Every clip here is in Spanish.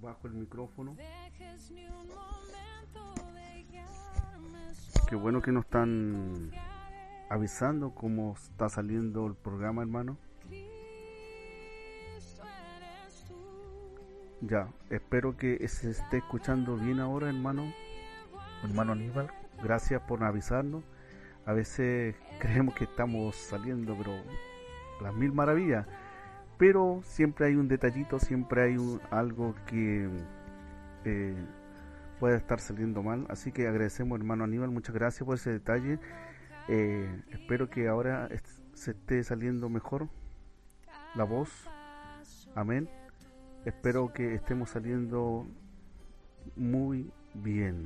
bajo el micrófono. Qué bueno que nos están avisando cómo está saliendo el programa, hermano. Ya, espero que se esté escuchando bien ahora, hermano Aníbal. Gracias por avisarnos. A veces creemos que estamos saliendo, pero las mil maravillas. Pero siempre hay un detallito, siempre hay algo que puede estar saliendo mal. Así que agradecemos, hermano Aníbal, muchas gracias por ese detalle. Espero que ahora se esté saliendo mejor la voz. Amén. Espero que estemos saliendo muy bien.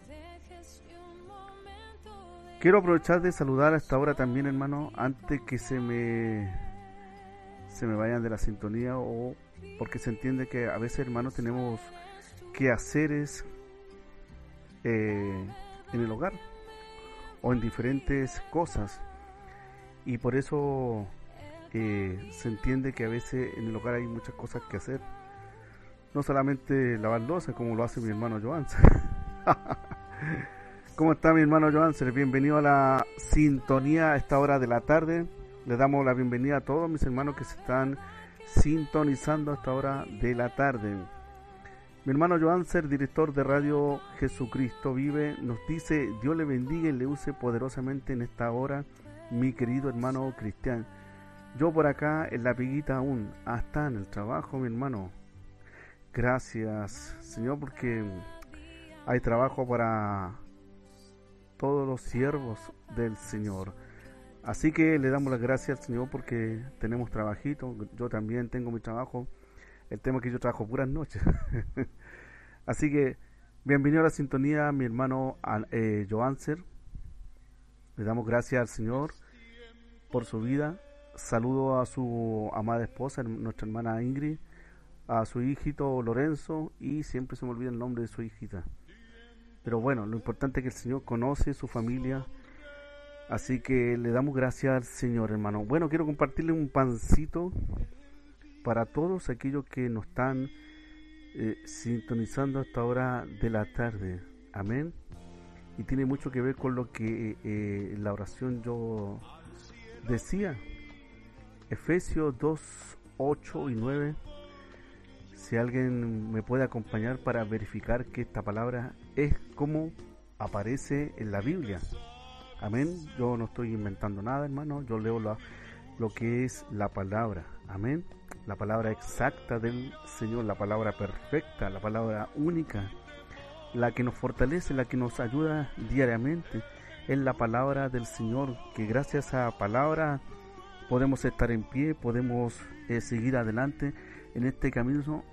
Quiero aprovechar de saludar a esta hora también, hermano, antes que se me vayan de la sintonía, o porque se entiende que a veces, hermanos, tenemos quehaceres en el hogar o en diferentes cosas, y por eso se entiende que a veces en el hogar hay muchas cosas que hacer, no solamente lavar loza como lo hace mi hermano Joanser. ¿Cómo está mi hermano Joanser? Bienvenido a la sintonía a esta hora de la tarde. Le damos la bienvenida a todos mis hermanos que se están sintonizando a esta hora de la tarde. Mi hermano Joanser, director de Radio Jesucristo Vive, nos dice: Dios le bendiga y le use poderosamente en esta hora, mi querido hermano Cristian. Yo por acá en la piguita aún, hasta en el trabajo, mi hermano. Gracias, Señor, porque hay trabajo para todos los siervos del Señor. Así que le damos las gracias al Señor porque tenemos trabajito. Yo también tengo mi trabajo. El tema es que yo trabajo puras noches. Así que bienvenido a la sintonía, mi hermano Joanser. Le damos gracias al Señor por su vida. Saludo a su amada esposa, nuestra hermana Ingrid, a su hijito Lorenzo, y siempre se me olvida el nombre de su hijita. Pero bueno, lo importante es que el Señor conoce su familia. Así que le damos gracias al Señor, hermano. Bueno, quiero compartirle un pancito para todos aquellos que nos están sintonizando a esta hora de la tarde. Amén. Y tiene mucho que ver con lo que en la oración yo decía. Efesios 2, 8 y 9. Si alguien me puede acompañar para verificar que esta palabra es como aparece en la Biblia. Amén. Yo no estoy inventando nada, hermano. Yo leo lo que es la palabra. Amén. La palabra exacta del Señor, la palabra perfecta, la palabra única, la que nos fortalece, la que nos ayuda diariamente. Es la palabra del Señor, que gracias a esa palabra podemos estar en pie, podemos seguir adelante en este camino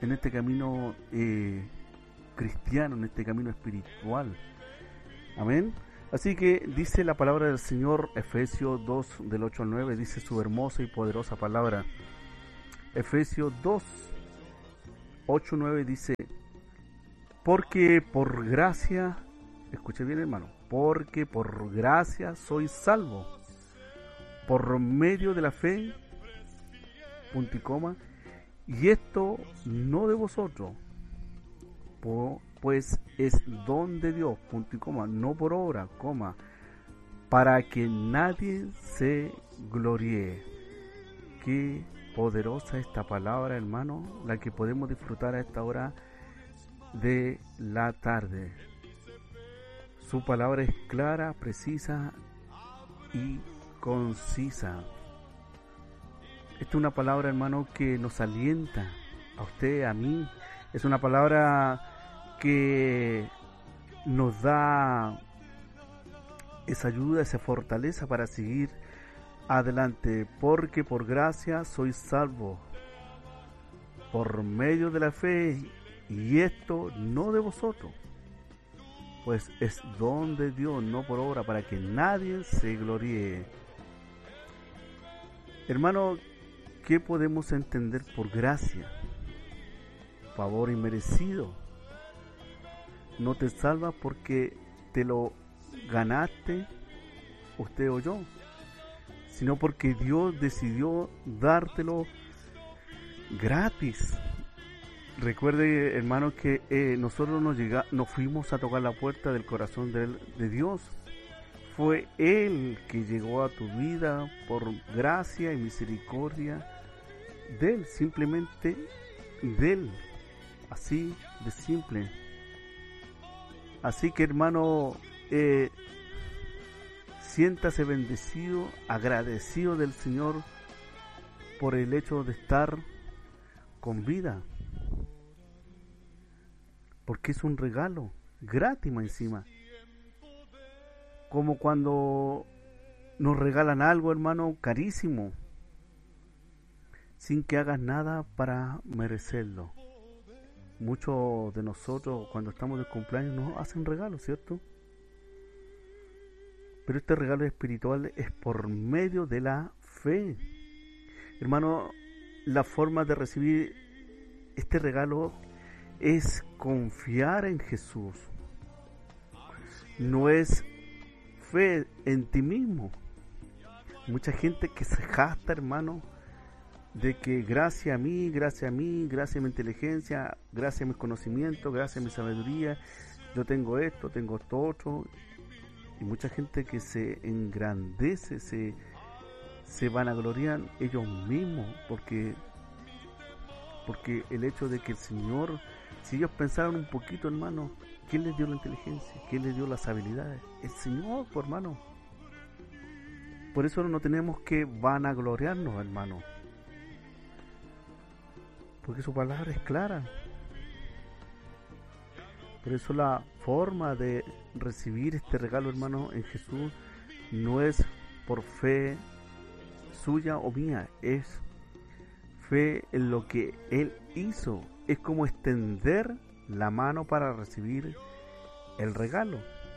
cristiano, en este camino espiritual. Amén. Así que dice la palabra del Señor, Efesios 2, del 8 al 9, dice su hermosa y poderosa palabra. Efesios 2, 8, 9 dice: porque por gracia, escuche bien, hermano, porque por gracia sois salvo, por medio de la fe, punto y coma, y esto no de vosotros, pues es don de Dios, punto y coma, no por obra, coma, para que nadie se gloríe. Qué poderosa esta palabra, hermano, la que podemos disfrutar a esta hora de la tarde. Su palabra es clara, precisa y concisa. Esta es una palabra, hermano, que nos alienta a usted, a mí. Es una palabra que nos da esa ayuda, esa fortaleza para seguir adelante. Porque por gracia sois salvos, por medio de la fe, y esto no de vosotros, pues es don de Dios, no por obra, para que nadie se gloríe. Hermano, ¿qué podemos entender por gracia? Favor inmerecido. No te salva porque te lo ganaste usted o yo, sino porque Dios decidió dártelo gratis. Recuerde, hermano, que nosotros nos fuimos a tocar la puerta del corazón de Dios. Fue Él que llegó a tu vida por gracia y misericordia de Él, simplemente de Él, así de simple. Así que, hermano, siéntase bendecido, agradecido del Señor por el hecho de estar con vida, porque es un regalo gratis más encima. Como cuando nos regalan algo, hermano, carísimo, sin que hagas nada para merecerlo. Muchos de nosotros cuando estamos de cumpleaños nos hacen regalos, ¿cierto? Pero este regalo espiritual es por medio de la fe. Hermano, la forma de recibir este regalo es confiar en Jesús. No es fe en ti mismo. Mucha gente que se jacta, hermano, de que gracias a mí, gracias a mi inteligencia, gracias a mis conocimientos, gracias a mi sabiduría, yo tengo esto otro. Y mucha gente que se engrandece, se vanaglorian ellos mismos, porque el hecho de que el Señor, si ellos pensaran un poquito, hermano, ¿quién les dio la inteligencia? ¿Quién les dio las habilidades? El Señor, pues, hermano. Por eso no tenemos que vanagloriarnos, hermano, porque su palabra es clara. Por eso la forma de recibir este regalo, hermano, en Jesús no es por fe suya o mía, es fe en lo que Él hizo. Es como extender la mano para recibir el regalo.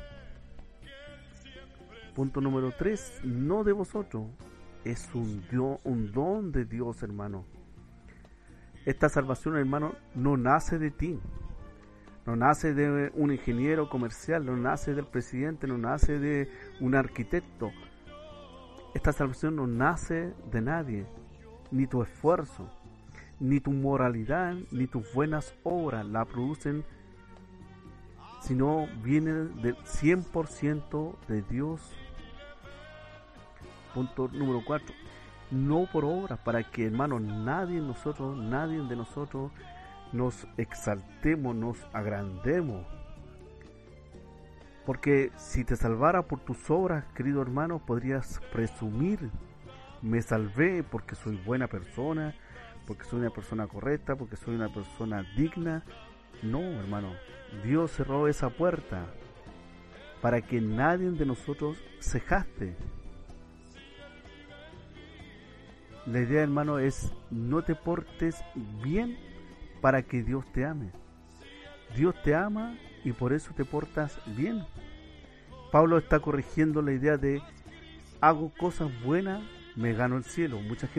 Punto número 3, no de vosotros, es un don de Dios, hermano. Esta salvación, hermano, no nace de ti, no nace de un ingeniero comercial, no nace del presidente, no nace de un arquitecto. Esta salvación no nace de nadie, ni tu esfuerzo, ni tu moralidad, ni tus buenas obras la producen, sino viene del 100% de Dios. Punto número 4, no por obras, para que, hermano, nadie de nosotros nos exaltemos, nos agrandemos. Porque si te salvara por tus obras, querido hermano, podrías presumir: me salvé porque soy buena persona, porque soy una persona correcta, porque soy una persona digna. No, hermano, Dios cerró esa puerta para que nadie de nosotros se jacte. La idea, hermano, es no te portes bien para que Dios te ame. Dios te ama y por eso te portas bien. Pablo está corrigiendo la idea de hago cosas buenas, me gano el cielo.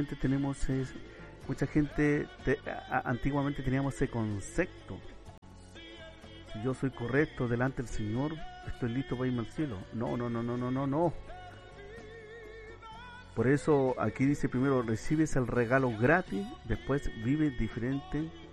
Antiguamente teníamos ese concepto. Si yo soy correcto delante del Señor, estoy listo para irme al cielo. No. Por eso aquí dice primero recibes el regalo gratis, después vives diferente